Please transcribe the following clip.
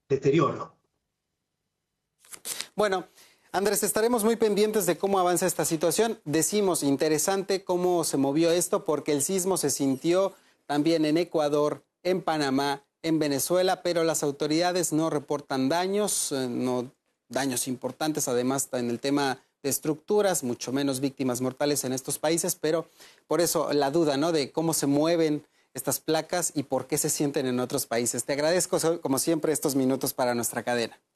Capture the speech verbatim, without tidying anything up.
deterioro. Bueno, Andrés, estaremos muy pendientes de cómo avanza esta situación. Decimos, interesante cómo se movió esto, porque el sismo se sintió también en Ecuador, en Panamá, en Venezuela, pero las autoridades no reportan daños, eh, no daños importantes, además en el tema de estructuras, mucho menos víctimas mortales en estos países, pero por eso la duda, ¿no?, de cómo se mueven estas placas y por qué se sienten en otros países. Te agradezco, como siempre, estos minutos para nuestra cadena.